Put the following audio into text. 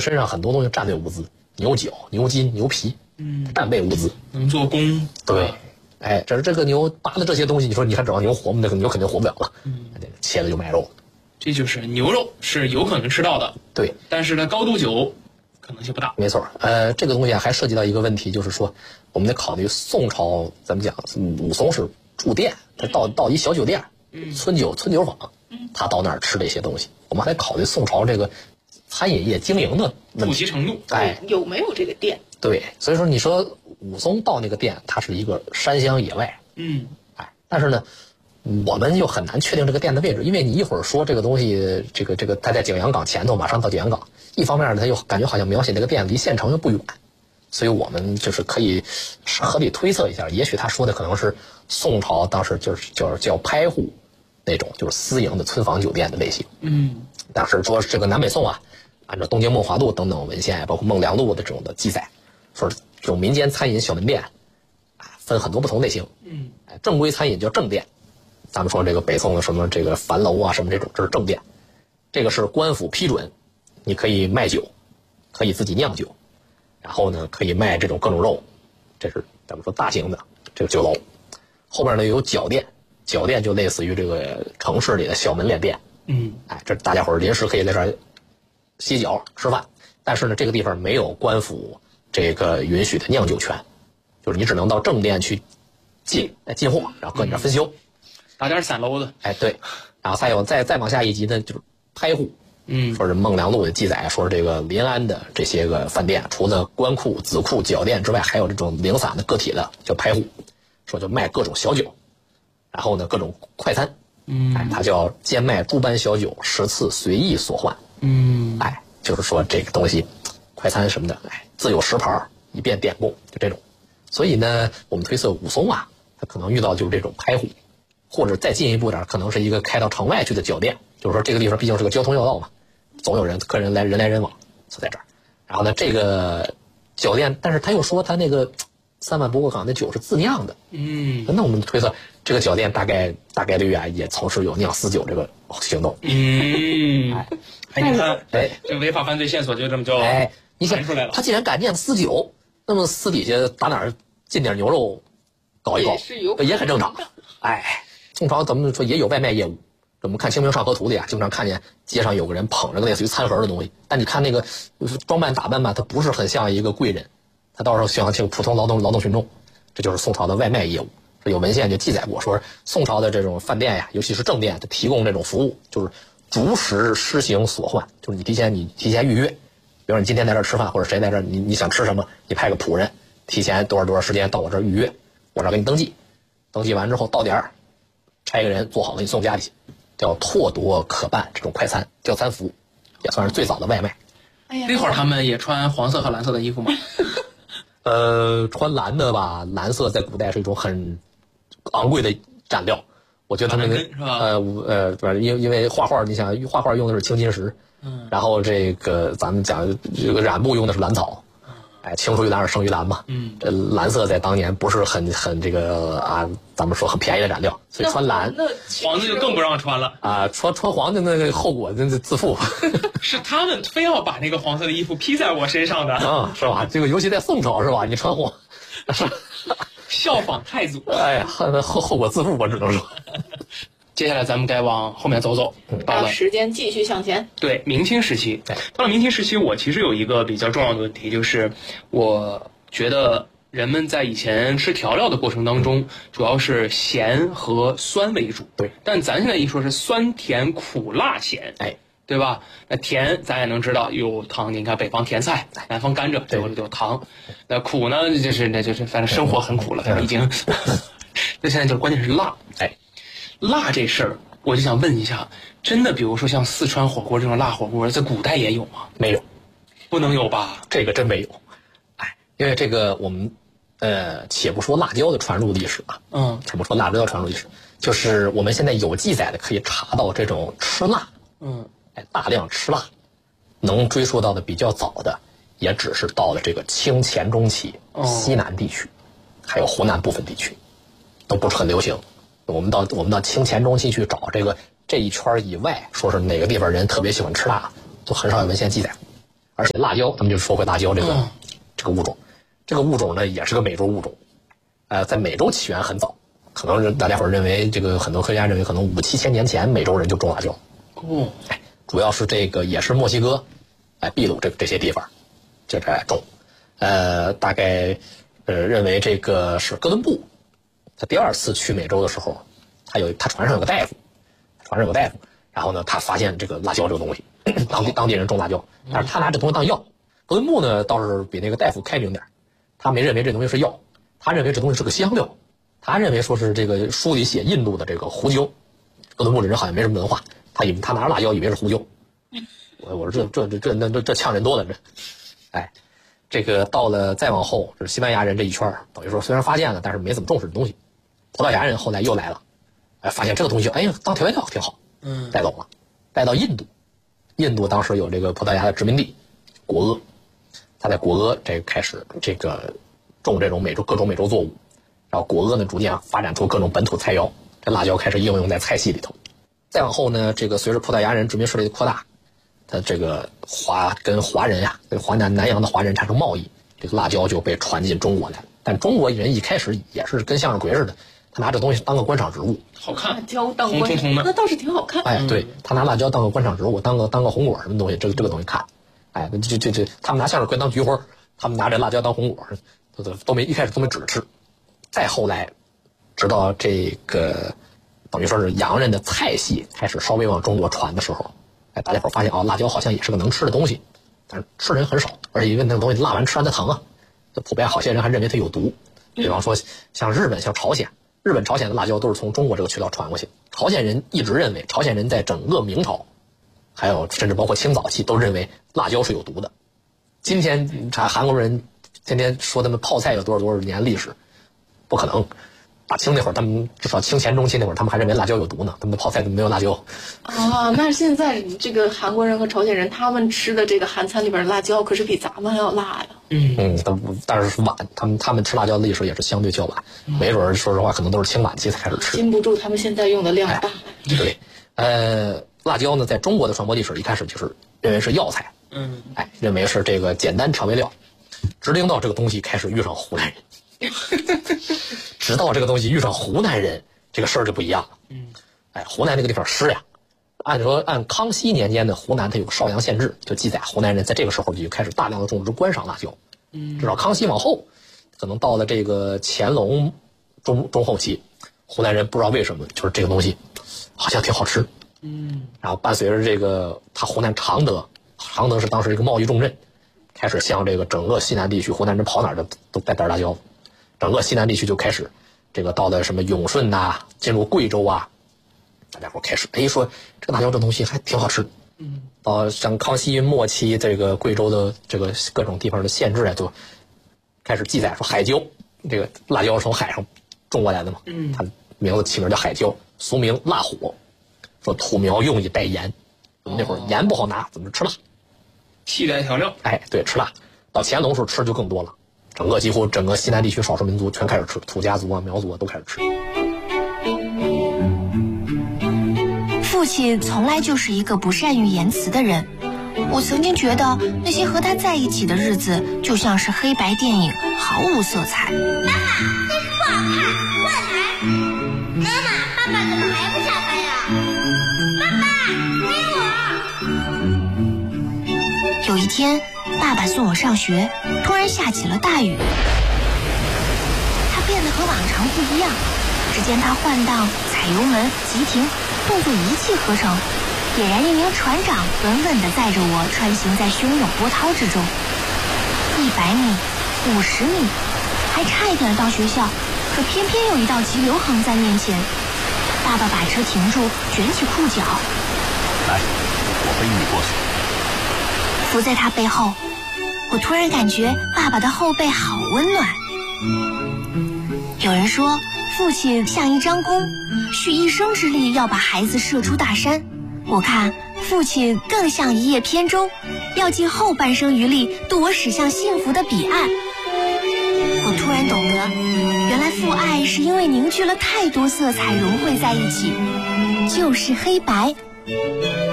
身上很多东西战略物资，牛角、牛筋、牛皮，战备物资， 能做工。 对，哎，这个牛扒的这些东西，你说你还指望牛活吗？那个牛肯定活不了了。切了就卖肉。 这就是牛肉是有可能吃到的， 对， 但是呢，高度酒可能性不大。 没错，这个东西还涉及到一个问题，就是说我们得考虑宋朝咱们讲武松是住店，他到一小酒店，村酒坊，他到那儿吃这些东西，我们还得考虑宋朝这个餐饮业经营的问题普及程度， 哎， 有没有这个店？ 对，所以说你说武松到那个店，它是一个山乡野外，哎，但是呢，我们又很难确定这个店的位置，因为你一会儿说这个东西，这个它在景阳冈前头，马上到景阳冈，一方面呢，它又感觉好像描写这个店离县城又不远，所以我们就是可以合理推测一下，也许他说的可能是宋朝当时就是叫拍户那种，就是私营的村坊酒店的类型。当时说这个南北宋啊，按照《东京梦华录》等等文献，包括《梦良录》的这种的记载，说这种民间餐饮小门店啊，分很多不同类型。正规餐饮叫正店，咱们说这个北宋的什么这个樊楼啊什么这种，这是正店。这个是官府批准，你可以卖酒，可以自己酿酒，然后呢可以卖这种各种肉，这是咱们说大型的这个酒楼。后边呢有脚店，脚店就类似于这个城市里的小门脸店。哎，这大家伙儿临时可以在这儿洗脚吃饭，但是呢这个地方没有官府这个允许的酿酒权，就是你只能到正店去进货，然后搁你这儿分销。 打点散楼子。 哎，对，然后再有再往下一级呢，就是拍户。说是《孟良录》的记载，说这个临安的这些个饭店，除了官库、子库、脚店之外，还有这种零散的个体的叫拍户，说就卖各种小酒，然后呢各种快餐。哎，它叫兼卖诸般小酒，食次随意所换。哎，就是说这个东西，快餐什么的，哎，自有食盘，以便点供，就这种。所以呢，我们推测武松啊，他可能遇到就是这种拍户。或者再进一步点，可能是一个开到城外去的脚店，就是说这个地方毕竟是个交通要道嘛，总有客人人来人往，就在这儿。然后呢，这个脚店，但是他又说他那个3万不过岗的酒是自酿的，那我们推测这个脚店大概率啊也从事有酿私酒这个行动。 你看，这违法犯罪线索就这么你想出来了。 他既然敢酿私酒，那么私底下打哪儿进点牛肉搞一搞，也很正常。哎。宋朝咱们说也有外卖业务，我们看《清明上河图》里啊，经常看见街上有个人捧着个类似于餐盒的东西，但你看那个装扮打扮吧，他不是很像一个贵人，他倒是像普通劳动群众，这就是宋朝的外卖业务。有文献就记载过，说宋朝的这种饭店呀，尤其是正店，它提供这种服务，就是逐时施行所唤，就是你提前预约，比如说你今天在这儿吃饭，或者谁在这儿，你想吃什么，你派个仆人提前多少时间到我这儿预约，我这儿给你登记完之后到点儿。差一个人做好了，你送家里去，叫拓夺可办这种快餐叫餐服，也算是最早的外卖。 哎呀， 那会儿他们也穿黄色和蓝色的衣服吗？ 穿蓝的吧，蓝色在古代是一种很昂贵的染料。我觉得他们是吧？ 因为画画，你想画画用的是青金石，然后这个咱们讲这个染布用的是蓝草。哎，青出于蓝而胜于蓝嘛。这蓝色在当年不是很这个啊，咱们说很便宜的染料，所以穿蓝。 那黄的就更不让穿了啊！穿黄的那个后果真是自负。 是他们非要把那个黄色的衣服披在我身上的啊，是吧？这个尤其在宋朝是吧？你穿黄， 效仿太祖。 哎呀，后果自负，我只能说。 接下来咱们该往后面走，到了时间继续向前。 对，明清时期，到了明清时期，我其实有一个比较重要的问题，就是我觉得人们在以前吃调料的过程当中，主要是咸和酸为主。 对， 但咱现在一说是酸甜苦辣咸，对吧？那甜咱也能知道有糖，你看北方甜菜，南方甘蔗，有糖。那苦呢，就是反正生活很苦了，已经。那现在就关键是辣，辣这事儿，我就想问一下，真的，比如说像四川火锅这种辣火锅，在古代也有吗？ 没有， 不能有吧？ 这个真没有。因为这个我们且不说辣椒的传入历史啊，且不说辣椒传入历史，就是我们现在有记载的可以查到这种吃辣，大量吃辣，能追溯到的比较早的，也只是到了这个清乾中期西南地区，还有湖南部分地区，都不是很流行。我们到清乾中期去找这一圈以外，说是哪个地方人特别喜欢吃辣，都很少有文献记载。 而且辣椒，咱们就说回辣椒这个物种，这个物种呢也是个美洲物种，在美洲起源很早，可能大家伙认为很多科学家认为可能5-7千年前美洲人就种辣椒。主要是这个也是墨西哥、秘鲁这些地方就这样种。大概认为这个是哥伦布他第2次去美洲的时候，他船上有个大夫，然后呢他发现这个辣椒这个东西，当地人种辣椒，但是他拿这东西当药。哥伦布呢倒是比那个大夫开明点，他没认为这东西是药，他认为这东西是个香料，他认为说是这个书里写印度的这个胡椒。哥伦布这人好像没什么文化，他拿着辣椒以为是胡椒。我说这呛人多了这。这个到了再往后，就是西班牙人这一圈，等于说虽然发现了，但是没怎么重视这东西。葡萄牙人后来又来了，发现这个东西，当调味料挺好，带走了，带到印度。印度当时有这个葡萄牙的殖民地果阿，他在果阿这个开始这个种这种各种美洲作物，然后果阿呢逐渐发展出各种本土菜肴，这辣椒开始应用在菜系里头。再往后呢，这个随着葡萄牙人殖民势力的扩大，他这个跟华人跟南洋的华人产生贸易，这个辣椒就被传进中国来了。但中国人一开始也是跟向日葵似的，他拿这东西当个观赏植物， 好看， 辣椒当观赏，那倒是挺好看。 对，他拿辣椒当个观赏植物，当个红果什么东西，这个东西看，他们拿向日葵当菊花，他们拿这辣椒当红果，一开始都没指着吃。再后来，直到这个等于说是洋人的菜系开始稍微往中国传的时候。大家伙发现辣椒好像也是个能吃的东西，但是吃的人很少，而且因为那个东西辣完吃完它疼啊，普遍好些人还认为它有毒。比方说像日本、像朝鲜，日本、朝鲜的辣椒都是从中国这个渠道传过去。朝鲜人一直认为，朝鲜人在整个明朝，还有甚至包括清早期都认为辣椒是有毒的。今天韩国人天天说他们泡菜有多少年历史，不可能。大清那会儿，他们至少清前中期那会儿，他们还认为辣椒有毒呢。他们的泡菜怎么没有辣椒？ 那现在这个韩国人和朝鲜人，他们吃的这个韩餐里边辣椒可是比咱们要辣呀。 但是晚，他们吃辣椒的历史也是相对较晚，没准说实话可能都是清晚期才开始吃。 禁不住他们现在用的量大。 对，辣椒呢，在中国的传播历史一开始就是认为是药材，认为是这个简单调味料，直到这个东西开始遇上湖南人。直到这个东西遇上湖南人，这个事儿就不一样了。湖南那个地方湿呀，按康熙年间的湖南，它有个《邵阳县志》，就记载湖南人在这个时候就开始大量的种植观赏辣椒。至少康熙往后，可能到了这个乾隆中后期，湖南人不知道为什么，就是这个东西好像挺好吃。然后伴随着这个，湖南常德是当时一个贸易重镇，开始向这个整个西南地区，湖南人跑哪儿都带点辣椒。整个西南地区就开始，这个到了什么永顺呐，进入贵州啊，大家伙开始说这个辣椒这东西还挺好吃。到像康熙末期，这个贵州的这个各种地方的县志就开始记载说海椒，这个辣椒是从海上种过来的嘛，它名字起名叫海椒，俗名辣火，说土苗用以代盐。那会儿盐不好拿，怎么吃辣？ 替代调料。 对，吃辣。到乾隆时候吃就更多了。几乎整个西南地区少数民族全开始吃，土家族啊、苗族啊都开始吃。 父亲从来就是一个不善于言辞的人，我曾经觉得那些和他在一起的日子就像是黑白电影，毫无色彩。 妈妈，这是不好看，乱来！妈妈，爸爸怎么还不下班呀？爸爸，给我！ 有一天，爸爸送我上学，突然下起了大雨。他变得和往常不一样，只见他换挡、踩油门、急停，动作一气呵成，俨然一名船长，稳稳地载着我穿行在汹涌波涛之中。100米、50米，还差一点到学校，可偏偏有一道急流横在面前。爸爸把车停住，卷起裤脚， 来，我背你过去。 伏在他背后，我突然感觉爸爸的后背好温暖。有人说，父亲像一张弓，蓄一生之力要把孩子射出大山。我看父亲更像一叶扁舟，要尽后半生余力渡我驶向幸福的彼岸。我突然懂得，原来父爱是因为凝聚了太多色彩融汇在一起，就是黑白。